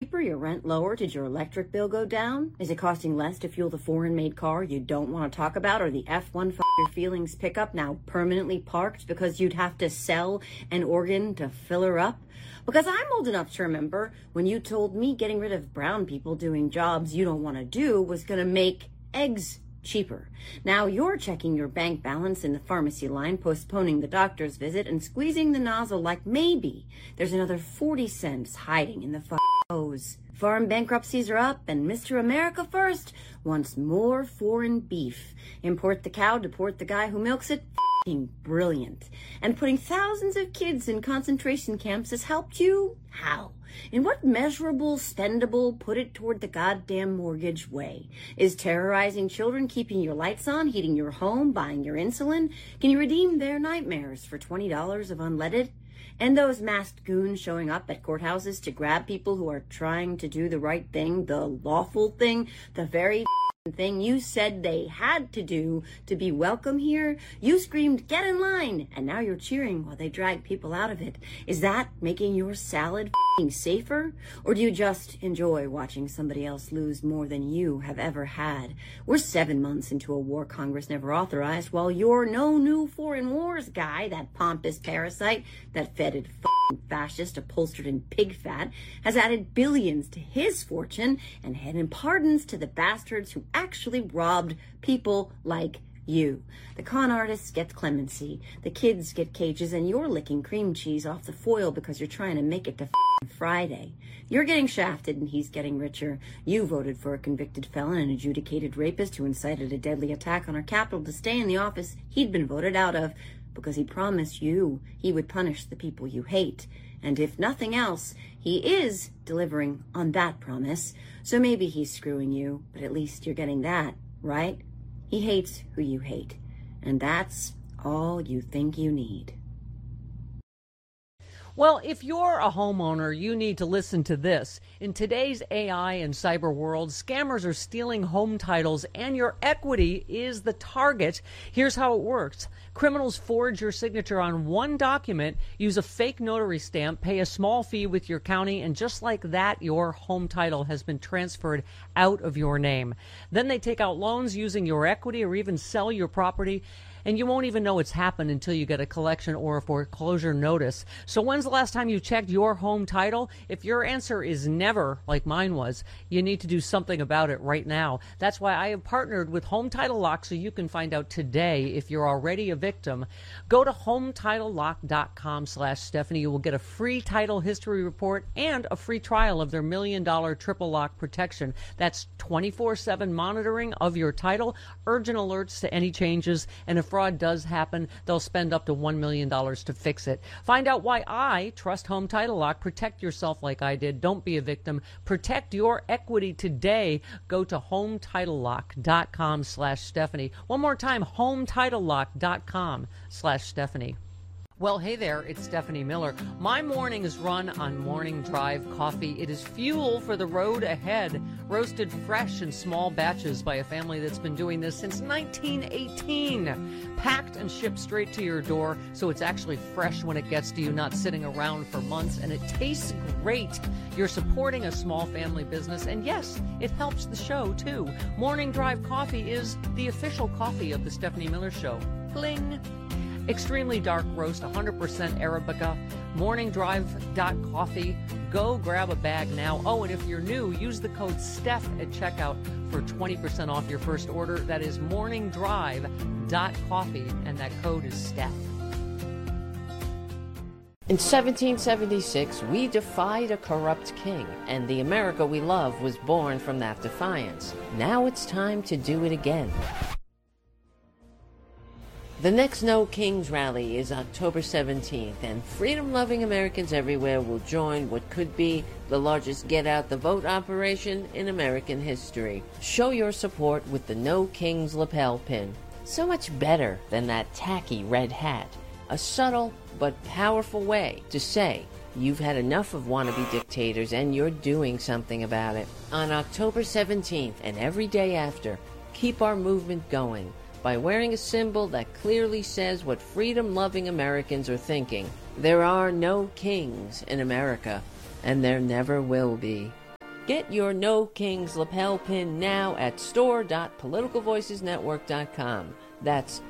cheaper? Your rent lower? Did your electric bill go down? Is it costing less to fuel the foreign-made car you don't want to talk about, or the F1 your feelings pickup now permanently parked because you'd have to sell an organ to fill her up? Because I'm old enough to remember when you told me getting rid of brown people doing jobs you don't want to do was going to make eggs cheaper. Now you're checking your bank balance in the pharmacy line, postponing the doctor's visit, and squeezing the nozzle like maybe there's another 40 cents hiding in the hose. Farm bankruptcies are up, and Mr. America First wants more foreign beef. Import the cow, deport the guy who milks it. Brilliant. And putting thousands of kids in concentration camps has helped you? How? In what measurable, spendable, put it toward the goddamn mortgage way? Is terrorizing children keeping your lights on, heating your home, buying your insulin? Can you redeem their nightmares for $20 of unleaded? And those masked goons showing up at courthouses to grab people who are trying to do the right thing, the lawful thing, the very thing you said they had to do to be welcome here? You screamed, "Get in line!" and now you're cheering while they drag people out of it. Is that making your salad safer? Or do you just enjoy watching somebody else lose more than you have ever had? We're 7 months into a war Congress never authorized, while you're no new foreign wars guy, that pompous parasite, that fetid fascist upholstered in pig fat, has added billions to his fortune and handed pardons to the bastards who actually robbed people like you. The con artists get clemency, the kids get cages, and you're licking cream cheese off the foil because you're trying to make it to Friday. You're getting shafted and he's getting richer. You voted for a convicted felon and adjudicated rapist who incited a deadly attack on our capital to stay in the office he'd been voted out of, because he promised you he would punish the people you hate. And if nothing else, he is delivering on that promise. So maybe he's screwing you, but at least you're getting that, right? He hates who you hate. And that's all you think you need. Well, if you're a homeowner, you need to listen to this. In today's AI and cyber world, scammers are stealing home titles and your equity is the target. Here's how it works. Criminals forge your signature on one document, use a fake notary stamp, pay a small fee with your county, and just like that, your home title has been transferred out of your name. Then they take out loans using your equity or even sell your property. And you won't even know it's happened until you get a collection or a foreclosure notice. So when's the last time you checked your home title? If your answer is never, like mine was, you need to do something about it right now. That's why I have partnered with Home Title Lock so you can find out today if you're already a victim. Go to HometitleLock.com/Stephanie. You will get a free title history report and a free trial of their $1 million triple lock protection. That's 24/7 monitoring of your title, urgent alerts to any changes, and if fraud does happen, they'll spend up to $1 million to fix it. Find out why I trust Home Title Lock. Protect yourself like I did. Don't be a victim. Protect your equity today. Go to HometitleLock.com/Stephanie. One more time, HometitleLock.com/Stephanie. Well, hey there, it's Stephanie Miller. My morning is run on Morning Drive coffee. It is fuel for the road ahead, roasted fresh in small batches by a family that's been doing this since 1918. Packed and shipped straight to your door, so it's actually fresh when it gets to you, not sitting around for months, and it tastes great. You're supporting a small family business, and yes, it helps the show, too. Morning Drive coffee is the official coffee of the Stephanie Miller Show. Bling! Extremely dark roast, 100% Arabica, morningdrive.coffee. Go grab a bag now. Oh, and if you're new, use the code STEPH at checkout for 20% off your first order. That is morningdrive.coffee, and that code is STEPH. In 1776, we defied a corrupt king, and the America we love was born from that defiance. Now it's time to do it again. The next No Kings rally is October 17th, and freedom-loving Americans everywhere will join what could be the largest get-out-the-vote operation in American history. Show your support with the No Kings lapel pin. So much better than that tacky red hat. A subtle but powerful way to say you've had enough of wannabe dictators and you're doing something about it. On October 17th and every day after, keep our movement going by wearing a symbol that clearly says what freedom-loving Americans are thinking. There are no kings in America, and there never will be. Get your No Kings lapel pin now at store.politicalvoicesnetwork.com. That's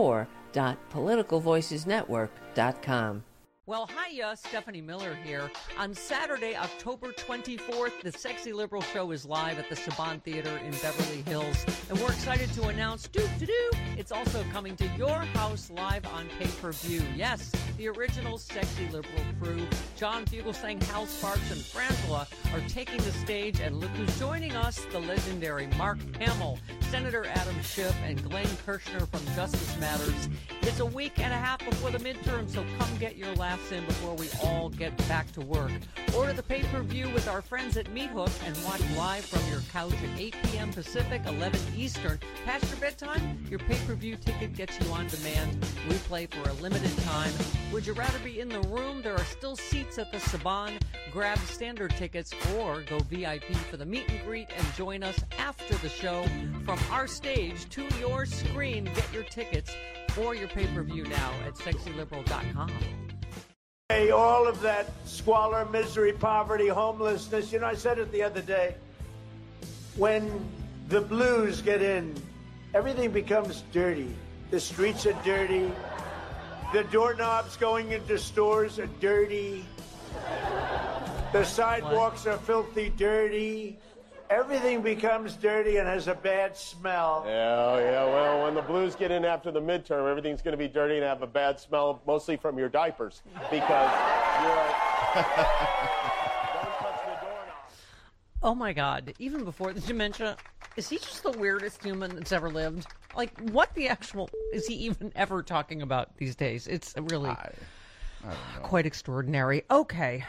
store.politicalvoicesnetwork.com. Well, hiya, Stephanie Miller here. On Saturday, October 24th, the Sexy Liberal Show is live at the Saban Theater in Beverly Hills. And we're excited to announce, it's also coming to your house live on pay-per-view. Yes, the original Sexy Liberal crew, John Fugelsang, Hal Sparks, and Frangela, are taking the stage. And look who's joining us, the legendary Mark Hamill, Senator Adam Schiff, and Glenn Kirshner from Justice Matters. It's a week and a half before the midterm, so come get your laughs in before we all get back to work. Order the pay-per-view with our friends at Meat Hook and watch live from your couch at 8 p.m. Pacific, 11 Eastern. Past your bedtime, your pay-per-view ticket gets you on demand. We play for a limited time. Would you rather be in the room? There are still seats at the Saban. Grab standard tickets or go VIP for the meet and greet and join us after the show. From our stage to your screen, get your tickets or your pay-per-view now at sexyliberal.com. Hey, all of that squalor, misery, poverty, homelessness. I said it the other day. When the blues get in, everything becomes dirty. The streets are dirty. The doorknobs going into stores are dirty. The sidewalks are filthy dirty. Everything becomes dirty and has a bad smell. Yeah. Well, when the blues get in after the midterm, everything's going to be dirty and have a bad smell, mostly from your diapers, because you're... Don't touch the doorknob. Oh, my God. Even before the dementia, is he just the weirdest human that's ever lived? Like, what the actual... is he even ever talking about these days? It's really I don't know. quite extraordinary. Okay.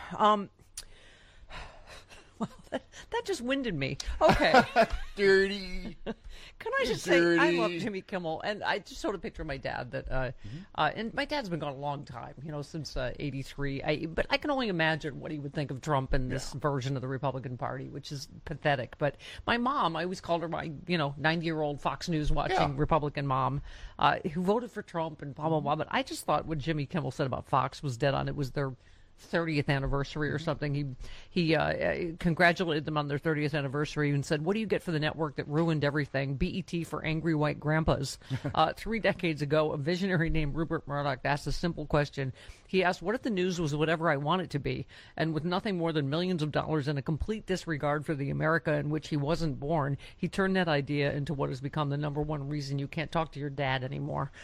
Well, that just winded me. Okay. Dirty. Can I just say, I love Jimmy Kimmel, and I just sort of picture my dad that, and my dad's been gone a long time, since 83. But I can only imagine what he would think of Trump and this version of the Republican Party, which is pathetic. But my mom, I always called her my, 90-year-old Fox News watching Republican mom, who voted for Trump and blah, blah, blah. But I just thought what Jimmy Kimmel said about Fox was dead on. It was their 30th anniversary or something. He congratulated them on their 30th anniversary and said, "What do you get for the network that ruined everything? BET for angry white grandpas." 3 decades ago, a visionary named Rupert Murdoch asked a simple question. He asked, "What if the news was whatever I want it to be?" And with nothing more than millions of dollars and a complete disregard for the America in which he wasn't born, he turned that idea into what has become the number one reason you can't talk to your dad anymore.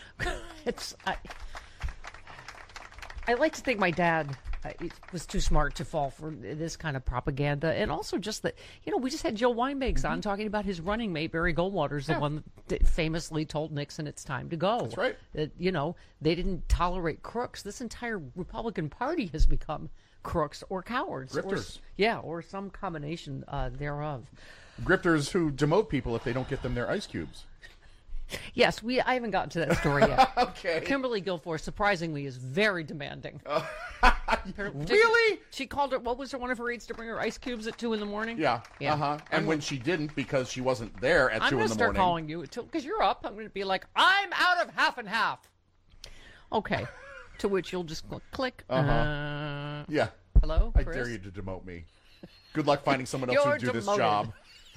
I like to think my dad was too smart to fall for this kind of propaganda. And also just that, we just had Joe Weinberg on talking about his running mate, Barry Goldwater, the one that famously told Nixon it's time to go. That's right. That, they didn't tolerate crooks. This entire Republican Party has become crooks or cowards. Grifters. Or some combination thereof. Grifters who demote people if they don't get them their ice cubes. Yes, I haven't gotten to that story yet. Okay. Kimberly Guilfoyle, surprisingly, is very demanding. Really? She called her, what was one of her aides to bring her ice cubes at 2 in the morning? Yeah. And when she didn't, because she wasn't there at 2 in the morning. I'm going to start calling you, because you're up. I'm going to be like, I'm out of half and half. Okay. To which you'll just click. Yeah. Hello, I Chris? dare you to demote me. Good luck finding someone else who do this demoted. job.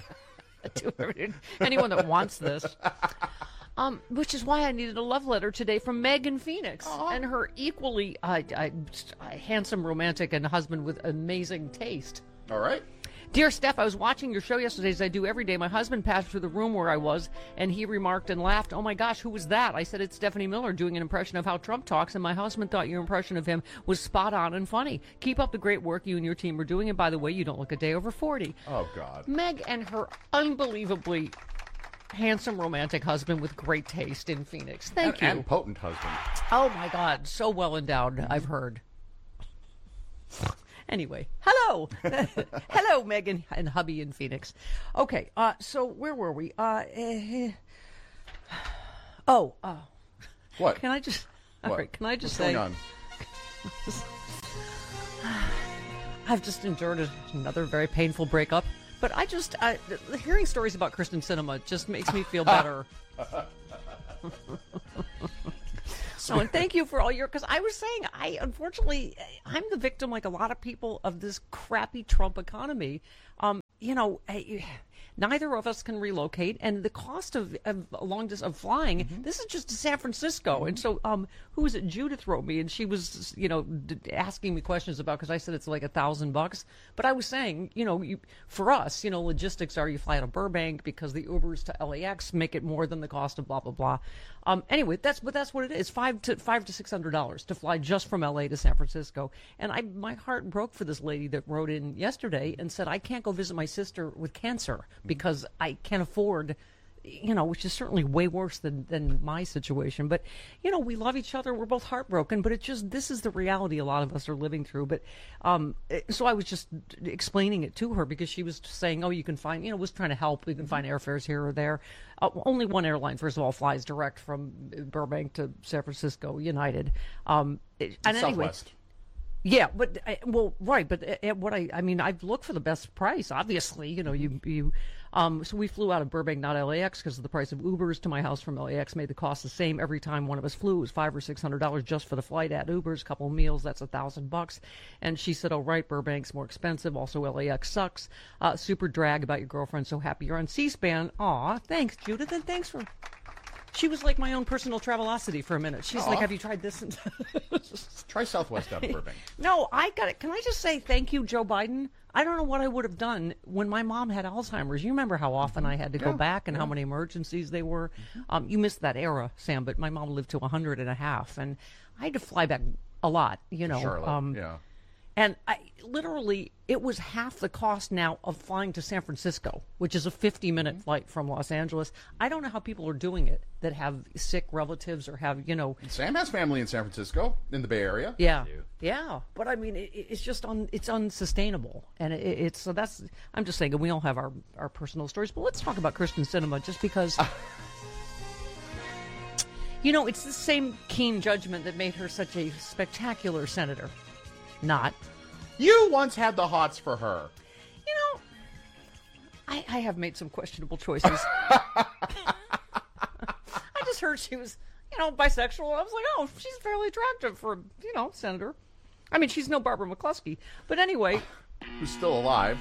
Anyone that wants this. Which is why I needed a love letter today from Megan Phoenix and her equally handsome, romantic, and husband with amazing taste. All right. Dear Steph, I was watching your show yesterday, as I do every day. My husband passed through the room where I was, and he remarked and laughed, "Oh my gosh, who was that?" I said, "It's Stephanie Miller doing an impression of how Trump talks," and my husband thought your impression of him was spot on and funny. Keep up the great work you and your team are doing, and by the way, you don't look a day over 40. Oh, God. Meg and her unbelievably handsome, romantic husband with great taste in Phoenix. Thank you. And potent husband. Oh, my God. So well endowed, I've heard. Anyway, hello. Hello, Megan and hubby in Phoenix. Okay, so where were we? What? Can I just... All right, can I just What's say... going on? I've just endured another very painful breakup. But hearing stories about Kristen Sinema just makes me feel better. And thank you for all because I was saying, unfortunately, I'm the victim, like a lot of people, of this crappy Trump economy. you know, neither of us can relocate, and the cost of flying. This is just to San Francisco, and so who was it? Judith wrote me, and she was asking me questions about, because I said it's like $1,000, but I was saying, for us, logistics are you fly out of Burbank because the Ubers to LAX make it more than the cost of blah blah blah. Anyway, that's what it is. $500 to $600 to fly just from LA to San Francisco, and my heart broke for this lady that wrote in yesterday and said I can't go visit my sister with cancer because I can't afford, which is certainly way worse than my situation. But, we love each other. We're both heartbroken, but this is the reality a lot of us are living through. But so I was just explaining it to her because she was saying, you can find, was trying to help. We can find airfares here or there. Only one airline, first of all, flies direct from Burbank to San Francisco, United. And Southwest. Anyway, yeah, but right. But I've looked for the best price. Obviously, so we flew out of Burbank, not LAX, because of the price of Ubers to my house from LAX made the cost the same every time one of us flew. It was $500 or $600 just for the flight at Ubers, a couple of meals. That's $1,000. And she said, "Oh, right, Burbank's more expensive. Also, LAX sucks. Super drag about your girlfriend. So happy you're on C-SPAN." Aw, thanks, Judith, and thanks for. She was like my own personal Travelocity for a minute. She's like, "Have you tried this?" Try Southwest out of Burbank. No, I got it. Can I just say thank you, Joe Biden? I don't know what I would have done when my mom had Alzheimer's. You remember how often I had to go back and how many emergencies they were? You missed that era, Sam, but my mom lived to 100 and a half, and I had to fly back a lot, Charlotte, yeah. And literally, it was half the cost now of flying to San Francisco, which is a 50-minute flight from Los Angeles. I don't know how people are doing it that have sick relatives or have, Sam has family in San Francisco, in the Bay Area. Yeah, yeah. But I mean, it's just it's unsustainable, and so that's. I'm just saying, we all have our personal stories. But let's talk about Kyrsten Sinema, just because. It's the same keen judgment that made her such a spectacular senator. Not. You once had the hots for her. I have made some questionable choices. I just heard she was, bisexual. I was like, oh, she's fairly attractive for, senator. I mean, she's no Barbara McCluskey. But anyway. Who's still alive.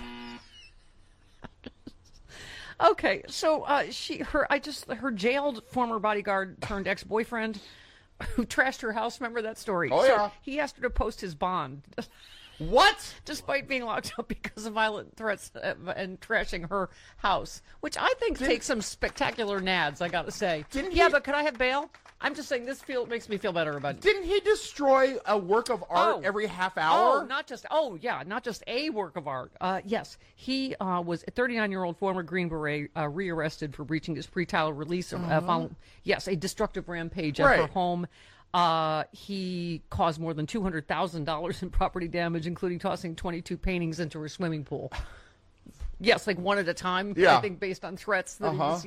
Okay, so her jailed former bodyguard turned ex-boyfriend who trashed her house. Remember that story? Oh, so yeah. He asked her to post his bond. What? Despite being locked up because of violent threats and trashing her house, which I think takes some spectacular nads, I gotta say. But could I have bail? I'm just saying this makes me feel better about it. Didn't he destroy a work of art every half hour? Not just a work of art. Yes, he was a 39-year-old former Green Beret rearrested for breaching his pretrial release. A destructive rampage at her home. He caused more than $200,000 in property damage, including tossing 22 paintings into her swimming pool. Yes, like one at a time. Yeah. I think based on threats that he was.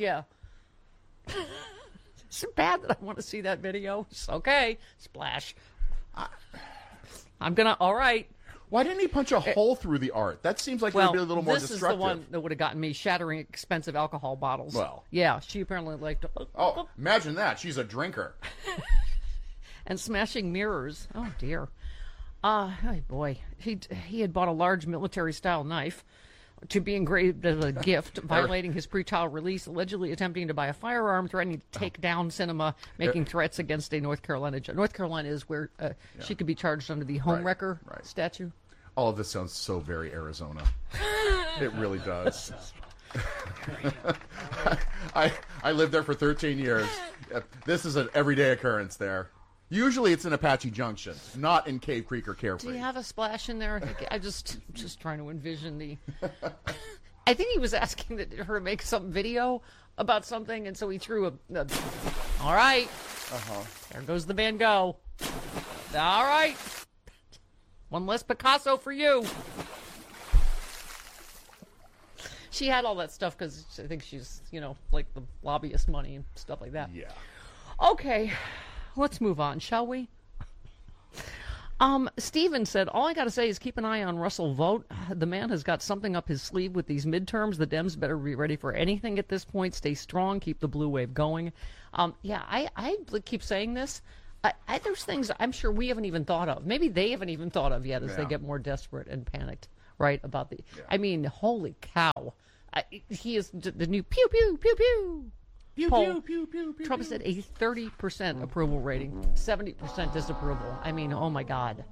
Is it bad that I want to see that video? It's okay. Splash. All right. Why didn't he punch a hole through the art? That seems like it would be a little more destructive. This is the one that would have gotten me, shattering expensive alcohol bottles. Well. Yeah, she apparently liked. Oh, imagine that. She's a drinker. And smashing mirrors. Oh, dear. Oh, boy. He had bought a large military-style knife to be engraved as a gift, violating his pretrial release, allegedly attempting to buy a firearm, threatening to take down Sinema, making threats against a North Carolina judge. North Carolina is where she could be charged under the homewrecker statute. All of this sounds so very Arizona. It really does. I lived there for 13 years. This is an everyday occurrence there. Usually it's in Apache Junction, not in Cave Creek or Carefree. Do you have a splash in there? I'm just trying to envision the... I think he was asking her to make some video about something, and so he threw a all right. There goes the Van Gogh. All right. One less Picasso for you. She had all that stuff because I think she's, like the lobbyist money and stuff like that. Yeah. Okay. Let's move on, shall we? Steven said, all I got to say is keep an eye on Russell Vogt. The man has got something up his sleeve with these midterms. The Dems better be ready for anything at this point. Stay strong. Keep the blue wave going. I keep saying this. There's things I'm sure we haven't even thought of. Maybe they haven't even thought of yet as they get more desperate and panicked right? About the, I mean, holy cow. He is the new pew, pew, pew, pew. Pew, poll. pew, pew, pew, pew, Trump pew. said a 30% approval rating, 70% disapproval. I mean, oh my God.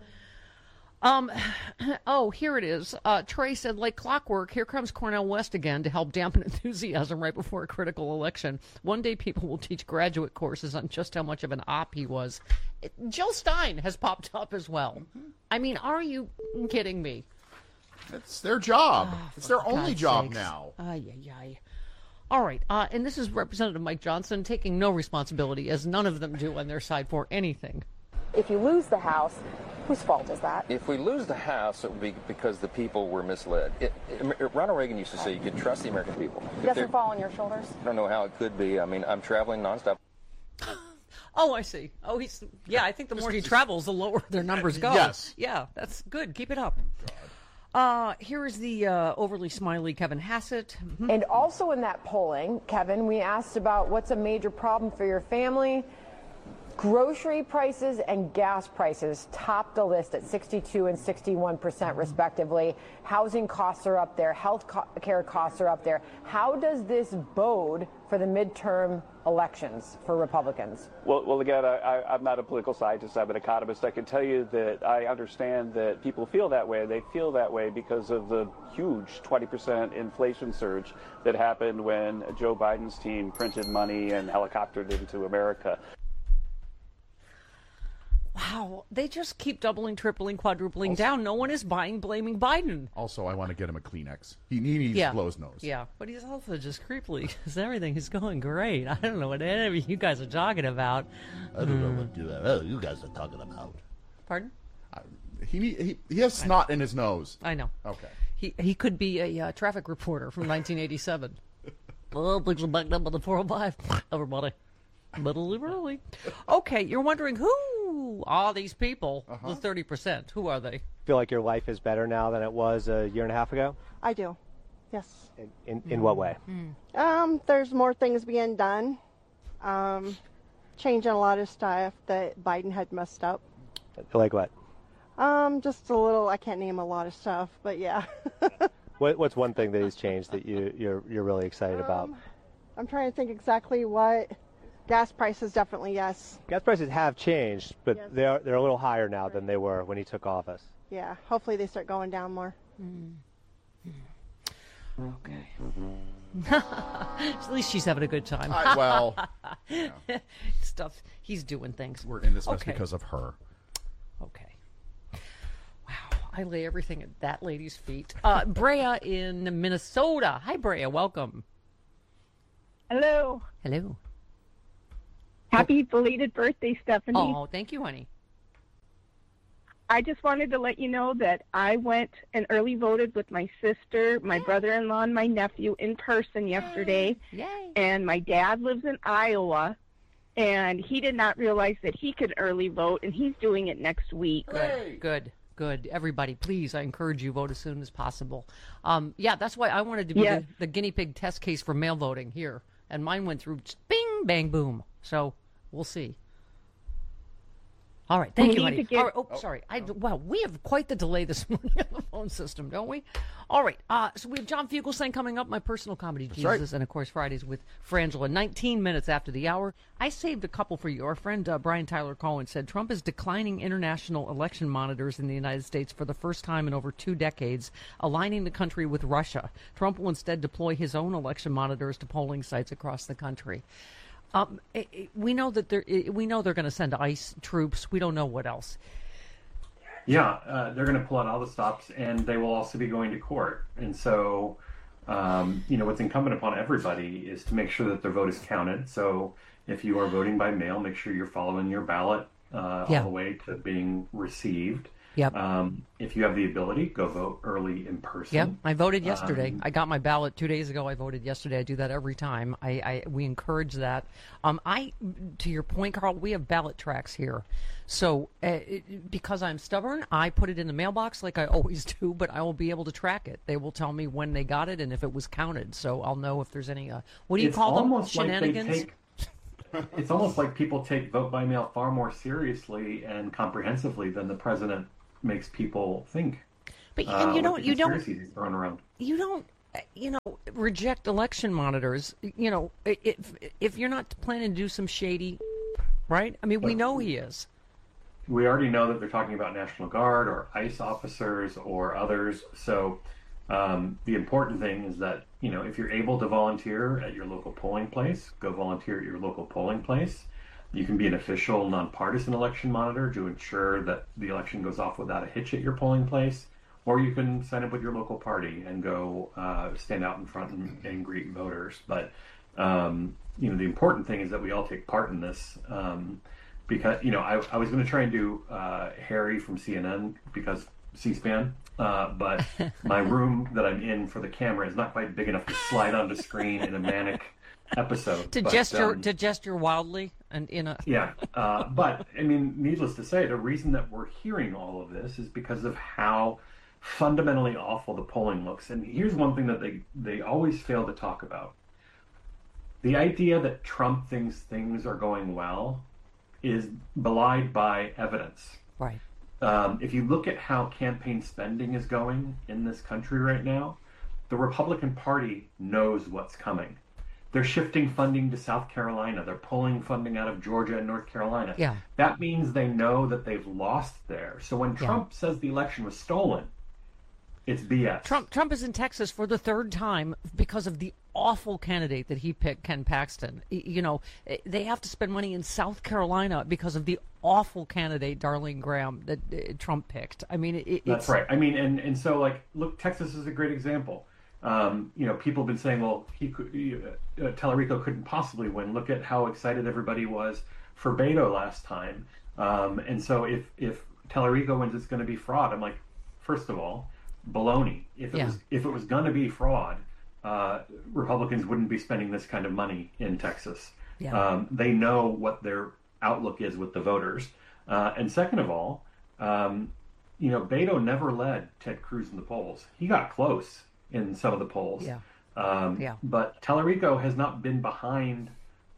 Oh, here it is. Trey said, like clockwork, here comes Cornel West again to help dampen enthusiasm right before a critical election. One day people will teach graduate courses on just how much of an op he was. Jill Stein has popped up as well. I mean, are you kidding me? It's their job. It's their For only God's job sakes. now. Ay, ay, ay. All right, and this is Representative Mike Johnson taking no responsibility, as none of them do on their side for anything. If you lose the House, whose fault is that? If we lose the House, it would be because the people were misled. Ronald Reagan used to say you can trust the American people. Doesn't fall on your shoulders? I don't know how it could be. I mean, I'm traveling nonstop. Oh, I see. Oh, I think the more he travels, the lower their numbers go. Yes. Yeah, that's good. Keep it up. Here is the overly smiley Kevin Hassett. And also in that polling, Kevin, we asked about what's a major problem for your family. Grocery prices and gas prices topped the list at 62% and 61% respectively. Housing costs are up there. Health care costs are up there. How does this bode for the midterm elections for Republicans? Well, again, I'm not a political scientist. I'm an economist. I can tell you that I understand that people feel that way. They feel that way because of the huge 20% inflation surge that happened when Joe Biden's team printed money and helicoptered into America. Wow, they just keep doubling, tripling, quadrupling down. No one is blaming Biden. Also, I want to get him a Kleenex. He needs to blow his nose. Yeah, but he's also just creepily because everything is going great. I don't know what any of you guys are talking about. I don't know what you guys are talking about. Pardon? He has snot in his nose. I know. Okay. He could be a traffic reporter from 1987. Oh, things are backed up on the 405. Everybody. Middle early. Okay, you're wondering who are these people, the 30%? Who are they? Feel like your life is better now than it was a year and a half ago? I do, yes. In what way? There's more things being done, changing a lot of stuff that Biden had messed up. Like what? Just a little, I can't name a lot of stuff, but yeah. What's one thing that he's changed that you're really excited about? I'm trying to think exactly what. Gas prices, definitely, yes. Gas prices have changed, but Yes. they're a little higher now than they were when he took office. Yeah, hopefully they start going down more. Okay. At least she's having a good time. Stuff. He's doing things. We're in this mess because of her. Okay. Wow. I lay everything at that lady's feet. Brea in Minnesota. Hi, Brea. Welcome. Hello. Hello. Happy belated birthday, Stephanie. Oh, thank you, honey. I just wanted to let you know that I went and early voted with my sister, my brother-in-law, and my nephew in person yesterday. Yay. And my dad lives in Iowa, and he did not realize that he could early vote, and he's doing it next week. Good. Everybody, please, I encourage you, vote as soon as possible. Yeah, that's why I wanted to be the guinea pig test case for mail voting here. And mine went through bing, bang, boom. So we'll see. All right. Thank you, honey. All right. Sorry. Wow, we have quite the delay this morning on the phone system, don't we? All right. So we have John Fugelsang coming up, my personal comedy, Jesus, right. and, of course, Fridays with Frangela. 19 minutes after the hour. I saved a couple for you. Our friend Brian Tyler Cohen said Trump is declining international election monitors in the United States for the first time in over 2 decades, aligning the country with Russia. Trump will instead deploy his own election monitors to polling sites across the country. We know that they're going to send ICE troops. We don't know what else. Yeah, they're going to pull out all the stops, and they will also be going to court. And so, what's incumbent upon everybody is to make sure that their vote is counted. So if you are voting by mail, make sure you're following your ballot all the way to being received. Yep. If you have the ability, go vote early in person. Yeah, I voted yesterday. I got my ballot 2 days ago. I voted yesterday. I do that every time. We encourage that. To your point, Carl, we have ballot tracks here. So because I'm stubborn, I put it in the mailbox like I always do, but I will be able to track it. They will tell me when they got it and if it was counted. So I'll know if there's any, what do you call them? Shenanigans? It's almost like people take vote by mail far more seriously and comprehensively than the president makes people think. But and you don't conspiracies he's throwing around. You don't reject election monitors. If you're not planning to do some shady, right? I mean, we know he is. We already know that they're talking about National Guard or ICE officers or others. So the important thing is that, if you're able to volunteer at your local polling place, go volunteer at your local polling place. You can be an official, nonpartisan election monitor to ensure that the election goes off without a hitch at your polling place. Or you can sign up with your local party and go stand out in front and greet voters. But, the important thing is that we all take part in this. Because, I was going to try and do Harry from CNN because C-SPAN, but my room that I'm in for the camera is not quite big enough to slide onto screen in a manic episode. To gesture wildly and in a... Yeah, but, needless to say, the reason that we're hearing all of this is because of how fundamentally awful the polling looks. And here's one thing that they always fail to talk about. The idea that Trump thinks things are going well is belied by evidence. Right. If you look at how campaign spending is going in this country right now, the Republican Party knows what's coming. They're shifting funding to South Carolina. They're pulling funding out of Georgia and North Carolina. Yeah. That means they know that they've lost there. So when Trump says the election was stolen, it's BS. Trump is in Texas for the third time because of the awful candidate that he picked, Ken Paxton. They have to spend money in South Carolina because of the awful candidate, Darlene Graham, that Trump picked. That's right. And so, look, Texas is a great example. People have been saying, well, Tallarico couldn't possibly win. Look at how excited everybody was for Beto last time. And so if Tallarico wins, it's going to be fraud. I'm like, first of all, baloney. If it was going to be fraud, Republicans wouldn't be spending this kind of money in Texas. Yeah. They know what their outlook is with the voters. And second of all, Beto never led Ted Cruz in the polls. He got close in some of the polls. Yeah. But Tallarico has not been behind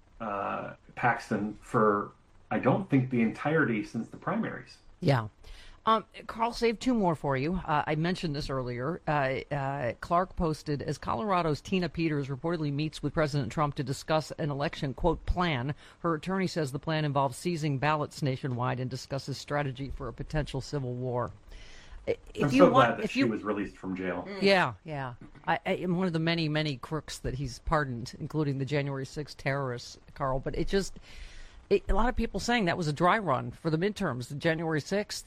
Paxton for, I don't think, the entirety since the primaries. Yeah. Carl, saved two more for you. I mentioned this earlier. Clark posted, as Colorado's Tina Peters reportedly meets with President Trump to discuss an election, quote, plan. Her attorney says the plan involves seizing ballots nationwide and discusses strategy for a potential civil war. I'm so glad that she was released from jail. Yeah. I am one of the many, many crooks that he's pardoned, including the January 6th terrorists, Carl. But a lot of people saying that was a dry run for the midterms, the January 6th,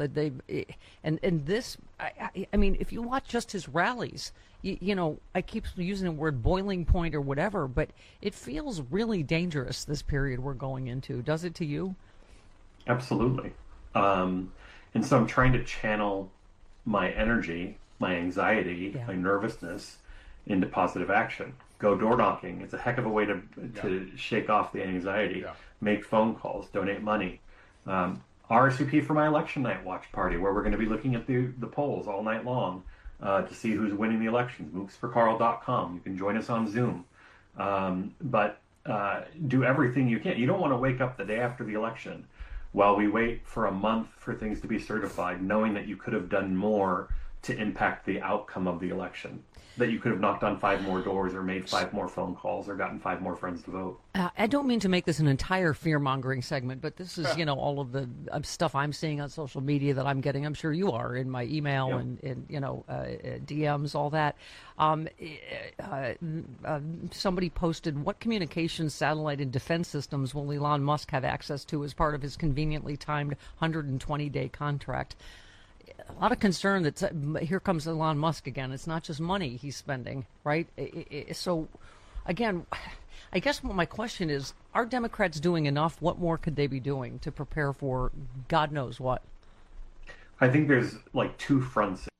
and this, if you watch just his rallies, I keep using the word boiling point or whatever, but it feels really dangerous, this period we're going into. Does it to you? Absolutely. And so I'm trying to channel my energy, my anxiety, my nervousness into positive action. Go door knocking. It's a heck of a way to shake off the anxiety. Yeah. Make phone calls, donate money. RSVP for my election night watch party, where we're going to be looking at the polls all night long to see who's winning the elections. MooksForCarl.com. You can join us on Zoom. But do everything you can. You don't want to wake up the day after the election while we wait for a month for things to be certified, knowing that you could have done more to impact the outcome of the election. That you could have knocked on 5 more doors or made 5 more phone calls or gotten 5 more friends to vote. I don't mean to make this an entire fear-mongering segment, but this is, all of the stuff I'm seeing on social media that I'm getting. I'm sure you are in my email and DMs, all that. Somebody posted, what communications, satellite, and defense systems will Elon Musk have access to as part of his conveniently timed 120-day contract? A lot of concern that here comes Elon Musk again. It's not just money he's spending, right? So, again, I guess what my question is, are Democrats doing enough? What more could they be doing to prepare for God knows what? I think there's 2 fronts